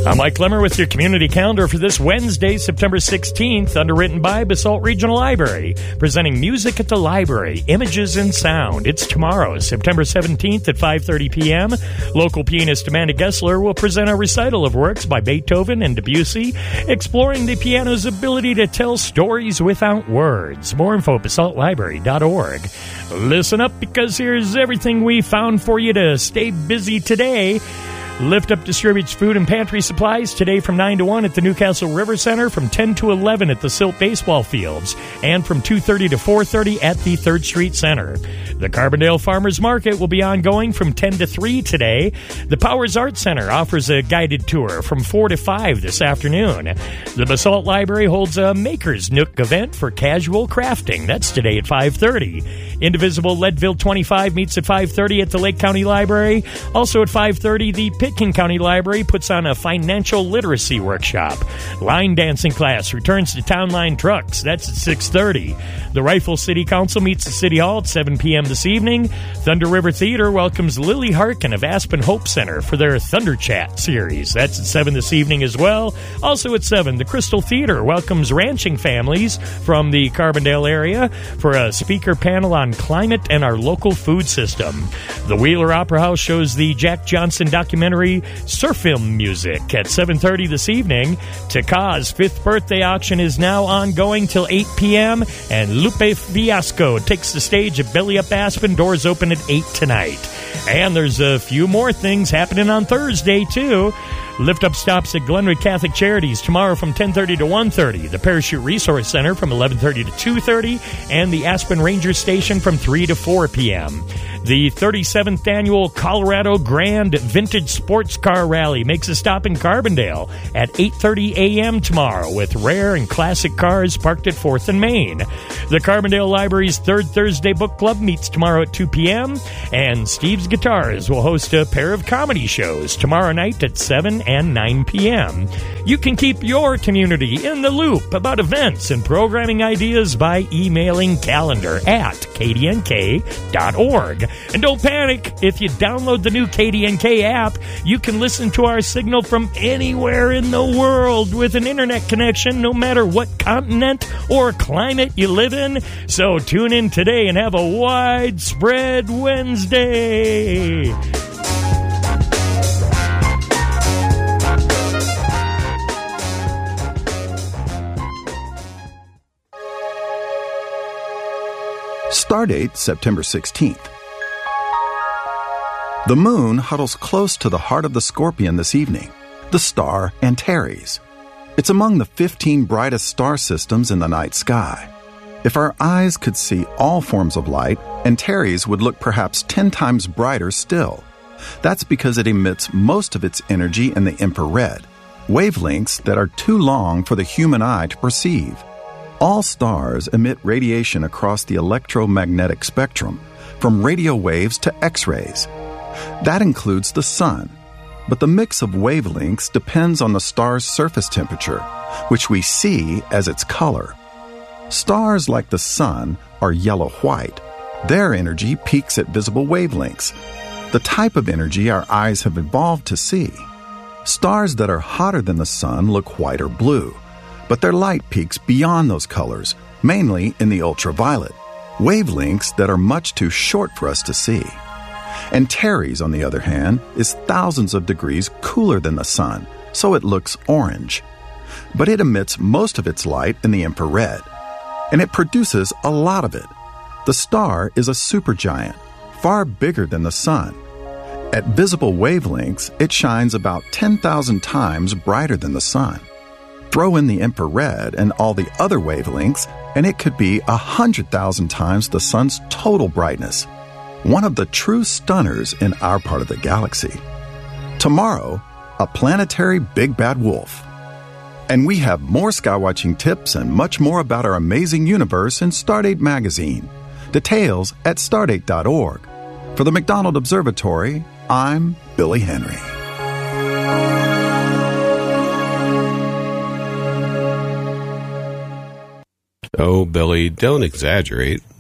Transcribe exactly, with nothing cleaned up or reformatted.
I'm Mike Lemmer with your community calendar for this Wednesday, September sixteenth, underwritten by Basalt Regional Library, presenting Music at the Library, Images and Sound. It's tomorrow, September seventeenth at five thirty p.m. Local pianist Amanda Gessler will present a recital of works by Beethoven and Debussy, exploring the piano's ability to tell stories without words. More info at basalt library dot org. Listen up, because here's everything we found for you to stay busy today. Lift Up distributes food and pantry supplies today from nine to one at the Newcastle River Center, from ten to eleven at the Silt Baseball Fields, and from two thirty to four thirty at the third Street Center. The Carbondale Farmers Market will be ongoing from ten to three today. The Powers Art Center offers a guided tour from four to five this afternoon. The Basalt Library holds a Maker's Nook event for casual crafting. That's today at five thirty. Indivisible Leadville twenty-five meets at five thirty at the Lake County Library. Also at five thirty, the Pitkin County Library puts on a financial literacy workshop. Line dancing class returns to Town Line Trucks. That's at six thirty. The Rifle City Council meets at City Hall at seven p.m. this evening. Thunder River Theater welcomes Lily Harkin of Aspen Hope Center for their Thunder Chat series. That's at seven this evening as well. Also at seven, the Crystal Theater welcomes ranching families from the Carbondale area for a speaker panel on climate and our local food system. The Wheeler Opera House shows the Jack Johnson documentary Surf Film Music at seven thirty this evening. Taka's fifth birthday auction is now ongoing till eight p.m. and Lupe Fiasco takes the stage at Belly Up Aspen. Doors open at eight tonight. And there's a few more things happening on Thursday, too. Lift Up stops at Glenwood Catholic Charities tomorrow from ten thirty to one thirty, the Parachute Resource Center from eleven thirty to two thirty, and the Aspen Ranger Station from three to four p.m. The thirty-seventh Annual Colorado Grand Vintage Sports Car Rally makes a stop in Carbondale at eight thirty a.m. tomorrow with rare and classic cars parked at fourth and Main. The Carbondale Library's Third Thursday Book Club meets tomorrow at two p.m., and Steve's Guitars will host a pair of comedy shows tomorrow night at seven and nine p.m. You can keep your community in the loop about events and programming ideas by emailing calendar at k d n k dot org. And don't panic, if you download the new K D N K app, you can listen to our signal from anywhere in the world with an internet connection, no matter what continent or climate you live in. So tune in today and have a widespread Wednesday. Stardate, September sixteenth. The moon huddles close to the heart of the Scorpion this evening, the star Antares. It's among the fifteen brightest star systems in the night sky. If our eyes could see all forms of light, Antares would look perhaps ten times brighter still. That's because it emits most of its energy in the infrared, wavelengths that are too long for the human eye to perceive. All stars emit radiation across the electromagnetic spectrum, from radio waves to X-rays. That includes the sun, but the mix of wavelengths depends on the star's surface temperature, which we see as its color. Stars like the sun are yellow-white. Their energy peaks at visible wavelengths, the type of energy our eyes have evolved to see. Stars that are hotter than the sun look white or blue, but their light peaks beyond those colors, mainly in the ultraviolet, wavelengths that are much too short for us to see. Antares, on the other hand, is thousands of degrees cooler than the sun, so it looks orange. But it emits most of its light in the infrared, and it produces a lot of it. The star is a supergiant, far bigger than the sun. At visible wavelengths, it shines about ten thousand times brighter than the sun. Throw in the infrared and all the other wavelengths, and it could be one hundred thousand times the sun's total brightness. One of the true stunners in our part of the galaxy. Tomorrow, a planetary big bad wolf. And we have more skywatching tips and much more about our amazing universe in Stardate magazine. Details at stardate dot org. For the McDonald Observatory, I'm Billy Henry. Oh, Billy, don't exaggerate.